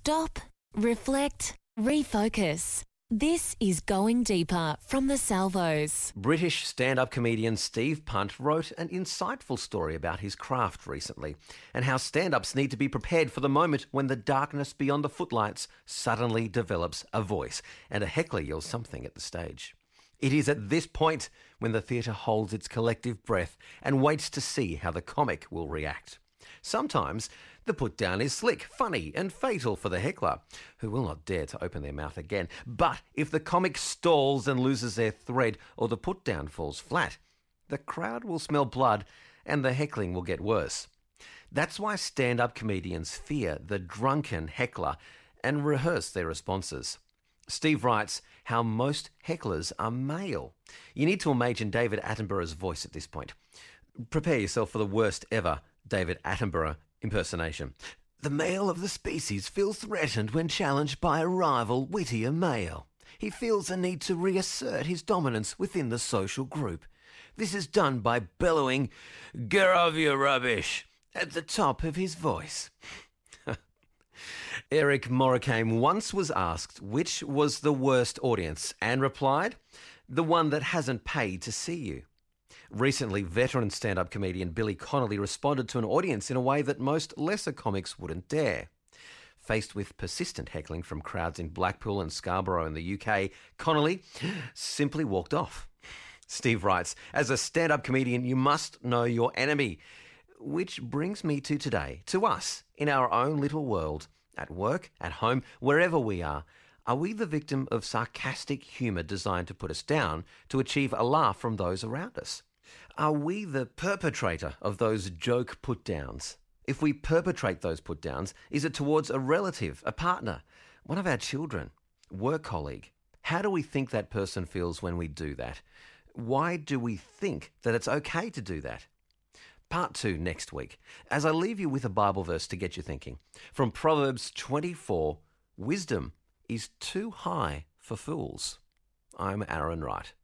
Stop, reflect, refocus. This is Going Deeper from the Salvos. British stand-up comedian Steve Punt wrote an insightful story about his craft recently and how stand-ups need to be prepared for the moment when the darkness beyond the footlights suddenly develops a voice and a heckler yells something at the stage. It is at this point when the theatre holds its collective breath and waits to see how the comic will react. Sometimes the put-down is slick, funny and fatal for the heckler, who will not dare to open their mouth again. But if the comic stalls and loses their thread or the put-down falls flat, the crowd will smell blood and the heckling will get worse. That's why stand-up comedians fear the drunken heckler and rehearse their responses. Steve writes how most hecklers are male. You need to imagine David Attenborough's voice at this point. Prepare yourself for the worst ever David Attenborough impersonation. The male of the species feels threatened when challenged by a rival, wittier male. He feels a need to reassert his dominance within the social group. This is done by bellowing, "Get off your rubbish," at the top of his voice. Eric Moricame once was asked which was the worst audience and replied, "The one that hasn't paid to see you." Recently, veteran stand-up comedian Billy Connolly responded to an audience in a way that most lesser comics wouldn't dare. Faced with persistent heckling from crowds in Blackpool and Scarborough in the UK, Connolly simply walked off. Steve writes, as a stand-up comedian, you must know your enemy. Which brings me to today, to us, in our own little world, at work, at home, wherever we are. Are we the victim of sarcastic humour designed to put us down to achieve a laugh from those around us? Are we the perpetrator of those joke put-downs? If we perpetrate those put-downs, is it towards a relative, a partner, one of our children, work colleague? How do we think that person feels when we do that? Why do we think that it's okay to do that? Part 2 next week, as I leave you with a Bible verse to get you thinking. From Proverbs 24, wisdom is too high for fools. I'm Aaron Wright.